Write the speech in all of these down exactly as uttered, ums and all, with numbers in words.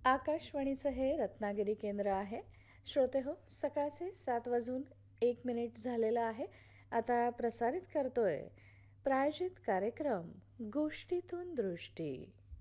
आकाशवाणीचं हे रत्नागिरी केंद्र आहे. श्रोते हो, सकाळचे सात वाजून एक मिनिट झालेला आहे. आता प्रसारित करतोय प्रायोजित कार्यक्रम गोष्टीतून दृष्टी.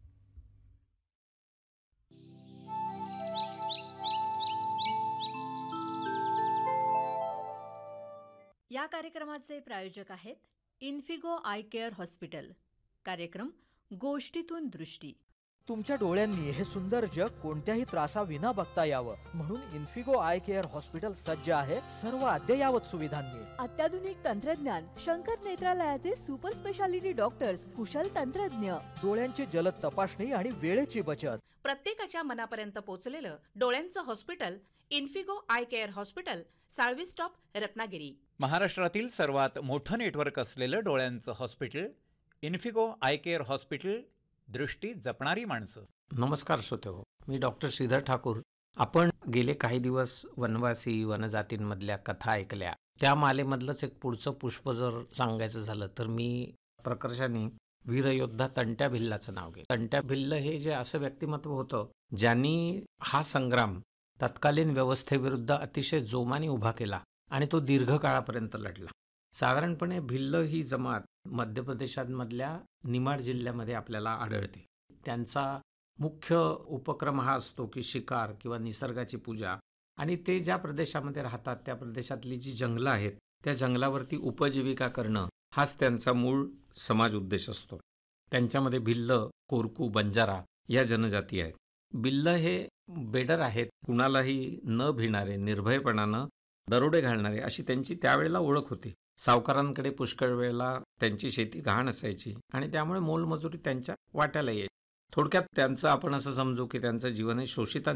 या कार्यक्रमाचे प्रायोजक आहेत इन्फिगो आय केअर हॉस्पिटल. कार्यक्रम गोष्टीतून दृष्टी. तुमच्या डोळ्यांनी हे सुंदर जग कोणत्याही त्रासाविना बघता यावं म्हणून इन्फिगो आय केअर हॉस्पिटल सज्ज आहे सर्व अद्ययावत सुविधांनी. अत्याधुनिक तंत्रज्ञान, शंकर नेत्रालयाचे सुपर स्पेशालिटी डॉक्टर्स, कुशल तंत्रज्ञ, डोळ्यांची जलद तपासणी आणि वेळेची बचत. प्रत्येकाच्या मनापर्यंत पोहोचलेलं डोळ्यांचं hospital Infigo I care hospital, Salvi stop, Ratnagiri. महाराष्ट्रातील सर्वात मोठं नेटवर्क असलेलं डोळ्यांचं hospital Infigo I care hospital. दृष्टी जपणारी माणसं. नमस्कार श्रोतेहो, मी डॉक्टर श्रीधर ठाकूर. आपण गेले काही दिवस वनवासी वनजातींमधल्या कथा ऐकल्या. त्या मालेमधलंच एक पुढचं पुष्प जर सांगायचं झालं तर मी प्रकर्षाने वीरयोद्धा तंट्या भिल्लाचं नाव घेईन. तंट्या भिल्ल हे जे असं व्यक्तिमत्व होतं ज्यांनी हा संग्राम तत्कालीन व्यवस्थेविरुद्ध अतिशय जोमाने उभा केला आणि तो दीर्घकाळापर्यंत लढला. साधारणपणे भिल्ल ही जमात मध्य प्रदेशामधल्या निमाड जिल्ह्यामध्ये आपल्याला आढळते. त्यांचा मुख्य उपक्रम हा असतो की शिकार किंवा निसर्गाची पूजा, आणि ते ज्या प्रदेशामध्ये राहतात त्या प्रदेशातली जी जंगलं आहेत त्या जंगलावरती उपजीविका करणं हाच त्यांचा मूळ समाज उद्देश असतो. त्यांच्यामध्ये भिल्ल, कोरकू, बंजारा या जनजाती आहेत. भिल्ल हे बेडर आहेत, कुणालाही न भिणारे, निर्भयपणानं दरोडे घालणारे अशी त्यांची त्यावेळेला ओळख होती. सावकारांकडे पुष्कळ वेळेला त्यांची शेती गहाण असायची आणि त्यामुळे मोलमजुरी त्यांच्या वाट्याला यायची. थोडक्यात त्यांचं आपण असं समजू की त्यांचं जीवन हे शोषितांचं